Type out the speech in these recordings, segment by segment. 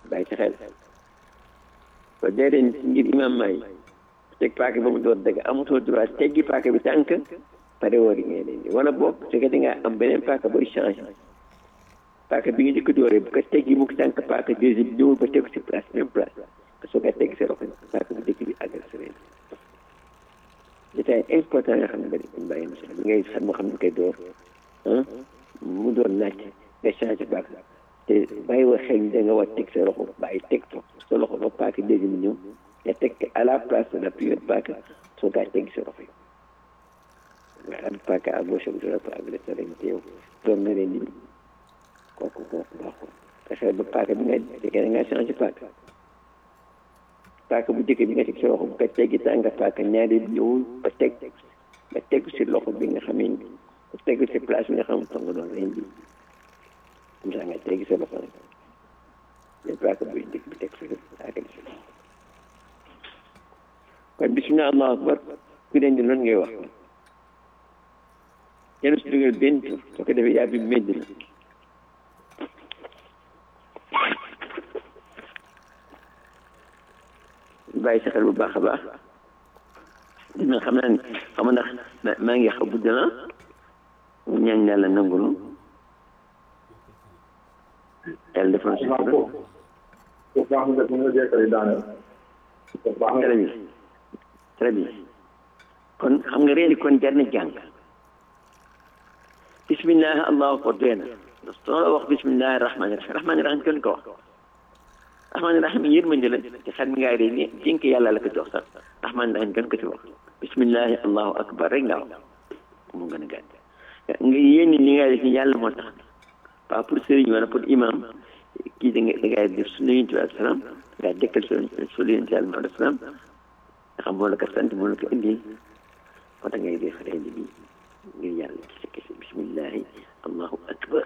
bàyyi ci xel ko dee ren ngir imam may teg paaka ba mu door dëgg amatoo droit teggi paaka bi tànk pare woo di ngay leen di wala boog su fekkee da ngaa am beneen paaka booy changé paaka bi nga njëkk dooree bu ko teggi mu ko tànk paaka deuxième ñëwul ba tegu si place même place parce que soo ko teggi sa loxo paaka bu njëkk bi àggal sa ren détail important yoo xam ne dañ bàyyi na bi ngay xam moo xam ne koy door mu doon naaj nga changé paaka te bàyyi wa xel da nga war teg sa loxo bàyyi teg ko sa loxo ba paaka deuxième ñëw nga teg à la place de la première paaka soo kaa teggi sa loxo yi nga xam paaka à gauche ak droite ak le terrain teew door na leen di kooku baaxul fexe ba paaka bi nga fekkee da ngaa changé paaka bu njëkk bi nga teg si loxo bu ko teggi tànga paaka ñaari ñëwul ba teg si loxo bi nga xamee ni ba teg si place bi nga xam fa nga doon leen di comme ça nga teggi sa loxo rek mais paaka bu njëkk bi teg si paaka bi si loxo kon bismillah allahu akbar ku leen di noonu ngay wax kenn su dugal benn tur soo ko defee yaa bi médd la bàyyi sa xel bu baax a baax dina xam naa ne xam ndax maa ngi xaw budd na ñaan yàlla nangulu yàlla defoon si très bien kon xam nga réeri kon jar na jàng bismillah allahu akbar doy na soo la wax bismillahi rahmaani rahim kenn ko wax rahmaani rahim yërmande la ci xel mi ngaa rey ni dénk yàlla la ko jox sax rahmaani rahim kenn ko ci wax bismillahi allahu akbar rek nga wax mu gën a gàtt nga yéen li ngay def ni yàlla moo tax pas pour sëriñ wala pour imam kii da ngay def sunna yonent bi alayhi salaam ngaa dekkal su yonent yàlla alayhi salaam nga xam moo la ko sant moo la ko indil moo tax ngay def rendi bi ngir yàlla kese kese bismillahi allahu akbar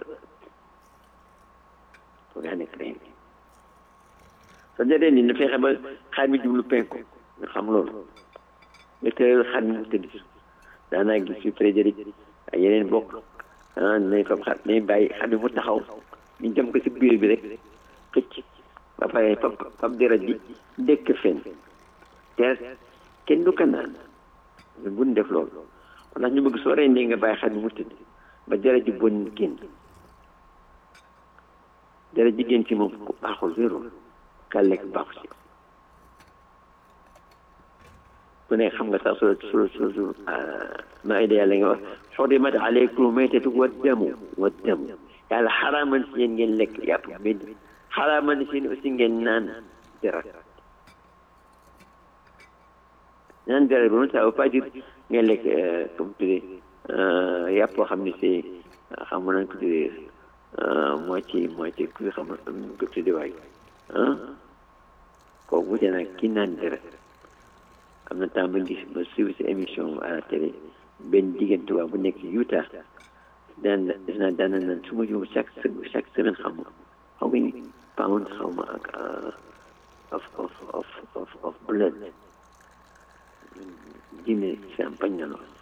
foo ngaa nekk rendi soo dee rendi na fexe ba xaar mi jublu penku nga xam loolu nga tëral xaar mi mu tëdd daanaa gis fi Frédéric ak yeneen bokk nañ fab xar nañ bàyyi xar mi mu taxaw ñu jëm ko si biir bi rek xëcc ba pare fab deret bi dëkk fen te kenn du ko naan buñ def loolu ndax ñu bëgg soo rendee nga bàyyi xar mi mu tëdd ba deret ji bon génn deret ji génn ci moom ku baaxul wérul ka lekk baaxu si ku ne xam nga sax su maa ngi yàlla nga wax xurimat aleykum maytatu waddamu yàlla xaraamal si yéen ngeen lekk yàpp medd xaraamal si yéen aussi ngeen naan deret naan deret bi moom ça veut pas dire ngeen lekk comme tuddee yàpp boo xam ne si xam nañ ko tuddee moitié ku xam ko tuddee waay kooku wute nag ki naan deret am na temps ba gis ba suivi si émission à la télé benn jigéen tubaab bu nekk Utah daan naan su ma ñëw chaque semaine xaw ma ni pound xaw ma ak of blood dîner champagne na lool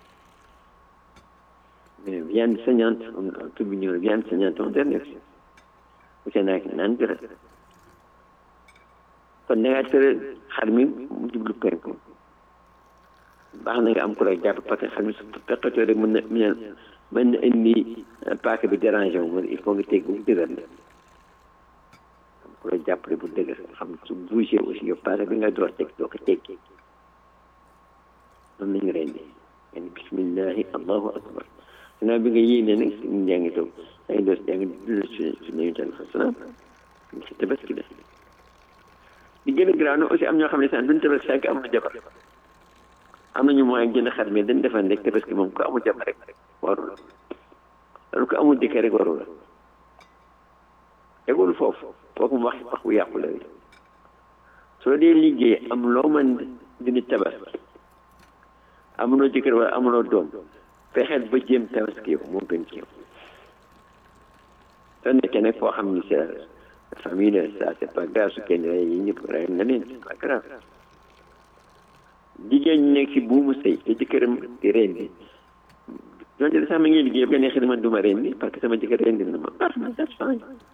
mais viande saignante tur bi ñëw viande saignante moom dara nekk si wute naa naan deret kon da ngaa tëral xar mi mu jublu penku baax na nga am ku la jàpp parce que xar mi su fekkatoo rek mën na indi paaka bi dérangé wu il faut nga teg bu dëgër la am ku la jàppale bu dëgër xam su bougé aussi yow paaka bi nga door teg doo ko teg noonu la ñu rendi yani bismillahi allahu akbar ginnaaw bi nga yéene nag si njaa ngi toog dangay doon yaa ngi dund si nañu tal salaam si tabaski la di gën a garaaw na aussi am ñoo xam ne sax duñ tabaski fekk am na jabar am nañu mooy jënd xar mais dañ defan rek tabaski moom ko amul jabar rek warul loolu ko amul jëkkër rek warul la tegul foofu mu wax bu yàqu la soo dee liggéey am loo mën dindi tabaski amuloo jëkkër wala amuloo doom fexeel ba jéem tabaski yow moo gën ci yow soo nekkee nag foo xam ni sa famille ça c'est pas grave su kenn rey yi ñëpp rey na leen c'est pas grave jigéen ñi nekk si buumu sëy te jëkkëram di rendi donte sax ma ngi liggéey ba neexee man duma rendi parce que sama jëkkër rendi na ma baax na that's fine